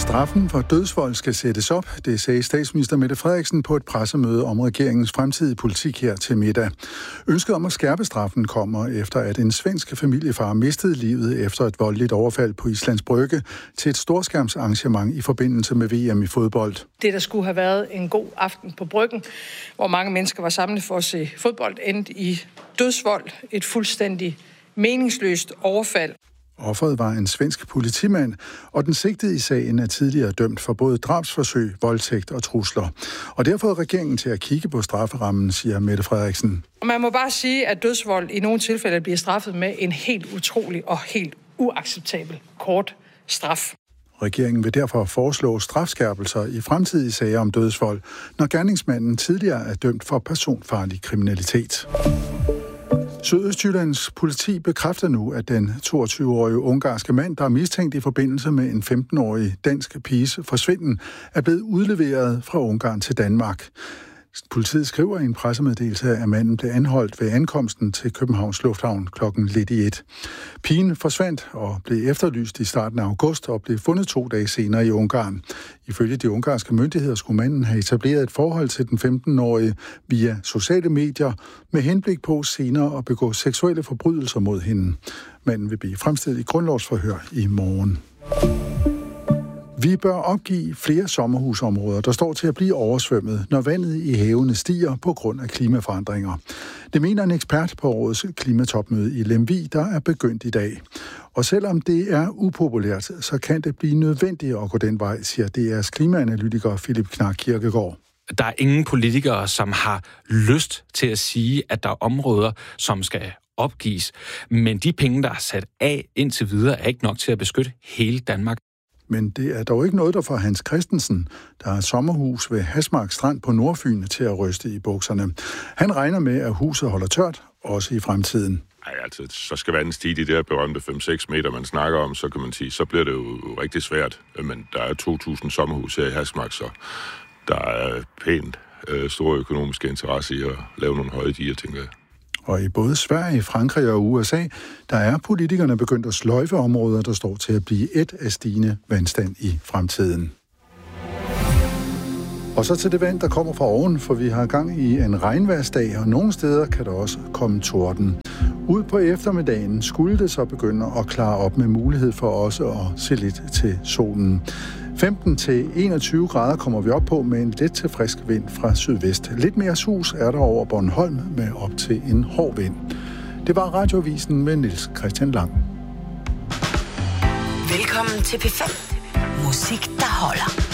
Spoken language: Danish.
Straffen for dødsvold skal sættes op, det sagde statsminister Mette Frederiksen på et pressemøde om regeringens fremtidige politik her til middag. Ønsket om at skærpe straffen kommer efter, at en svensk familiefar mistede livet efter et voldeligt overfald på Islands Brygge til et storskærmsarrangement i forbindelse med VM i fodbold. Det, der skulle have været en god aften på Bryggen, hvor mange mennesker var samlet for at se fodbold, endte i dødsvold, et fuldstændig meningsløst overfald. Offeret var en svensk politimand, og den sigtede i sagen er tidligere dømt for både drabsforsøg, voldtægt og trusler. Og det har fået regeringen til at kigge på strafferammen, siger Mette Frederiksen. Man må bare sige, at dødsvold i nogle tilfælde bliver straffet med en helt utrolig og helt uacceptabel kort straf. Regeringen vil derfor foreslå strafskærpelser i fremtidige sager om dødsvold, når gerningsmanden tidligere er dømt for personfarlig kriminalitet. Sydøstjyllands politi bekræfter nu, at den 22-årige ungarske mand, der er mistænkt i forbindelse med en 15-årig dansk piges forsvinden, er blevet udleveret fra Ungarn til Danmark. Politiet skriver i en pressemeddelelse, at manden blev anholdt ved ankomsten til Københavns Lufthavn klokken lidt i 1. Pigen forsvandt og blev efterlyst i starten af august og blev fundet 2 dage senere i Ungarn. Ifølge de ungarske myndigheder skulle manden have etableret et forhold til den 15-årige via sociale medier med henblik på senere at begå seksuelle forbrydelser mod hende. Manden vil blive fremstillet i grundlovsforhør i morgen. Vi bør opgive flere sommerhusområder, der står til at blive oversvømmet, når vandet i havene stiger på grund af klimaforandringer. Det mener en ekspert på årets klimatopmøde i Lemvig, der er begyndt i dag. Og selvom det er upopulært, så kan det blive nødvendigt at gå den vej, siger DR's klimaanalytiker Philip Knark Kirkegaard. Der er ingen politikere, som har lyst til at sige, at der er områder, som skal opgives. Men de penge, der er sat af indtil videre, er ikke nok til at beskytte hele Danmark. Men det er dog ikke noget, der får Hans Christensen, der har sommerhus ved Hasmark Strand på Nordfyn, til at ryste i bukserne. Han regner med, at huset holder tørt, også i fremtiden. Ej, altså, så skal vandet stige de der berømte 5-6 meter, man snakker om, så kan man sige, så bliver det jo rigtig svært. Men der er 2.000 sommerhus her i Hasmark, så der er pænt store økonomiske interesse i at lave nogle høje diger, tænker jeg. Og i både Sverige, Frankrig og USA, der er politikerne begyndt at sløjfe områder, der står til at blive et af stigende vandstand i fremtiden. Og så til det vand, der kommer fra oven, for vi har gang i en regnværsdag, og nogle steder kan der også komme torden. Ud på eftermiddagen skulle det så begynde at klare op med mulighed for også at se lidt til solen. 15-21 grader kommer vi op på med en let til frisk vind fra sydvest. Lidt mere sus er der over Bornholm med op til en hård vind. Det var Radioavisen med Niels Christian Lang. Velkommen til P5. Musik, der holder.